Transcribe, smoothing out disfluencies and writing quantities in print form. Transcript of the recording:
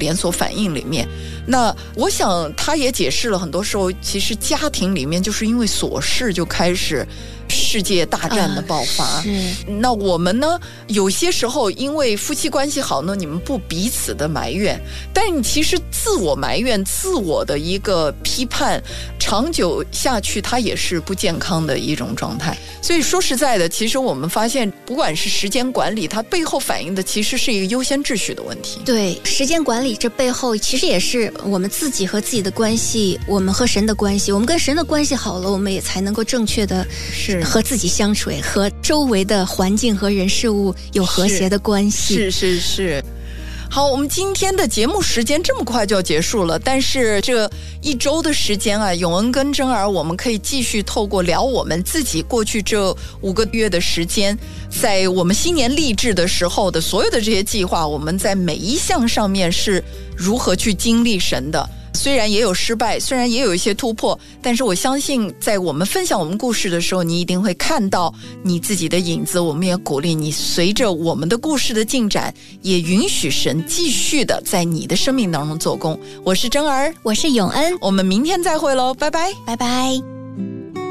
连锁反应里面。那我想他也解释了，很多时候其实家庭里面就是因为琐事就开始世界大战的爆发。那我们呢，有些时候因为夫妻关系好呢，你们不彼此的埋怨，但你其实自我埋怨、自我的一个批判，长久下去它也是不健康的一种状态。所以说实在的，其实我们发现不管是时间管理，它背后反映的其实是一个优先秩序的问题。 对，时间管理这背后其实也是我们自己和自己的关系，我们和神的关系，我们跟神的关系好了，我们也才能够正确的和自己相处，和周围的环境和人事物有和谐的关系。 是。好，我们今天的节目时间这么快就要结束了，但是这一周的时间啊，永恩跟珍儿我们可以继续透过聊我们自己过去这5个月的时间，在我们新年立志的时候的所有的这些计划，我们在每一项上面是如何去经历神的。虽然也有失败，虽然也有一些突破，但是我相信在我们分享我们故事的时候，你一定会看到你自己的影子。我们也鼓励你随着我们的故事的进展，也允许神继续的在你的生命当中做工。我是珍儿， 我是永恩， 我们明天再会咯，拜拜， 拜拜。